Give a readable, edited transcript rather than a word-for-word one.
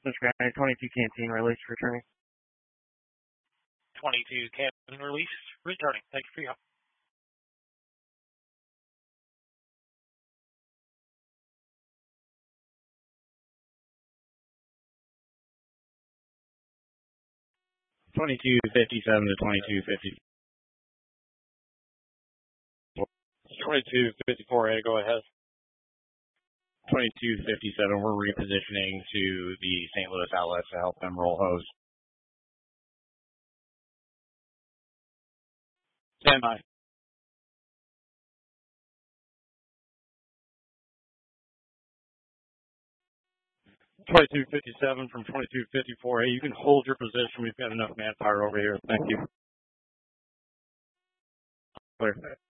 Sky 22 Canteen release returning. 22 Canteen release returning. Thank you for your help. $22.57 to $22.50. 2254A, go ahead. 2257, we're repositioning to the St. Louis outlets to help them roll hose. Stand by. 2257 from 2254A. You can hold your position. We've got enough manpower over here. Thank you. Clear.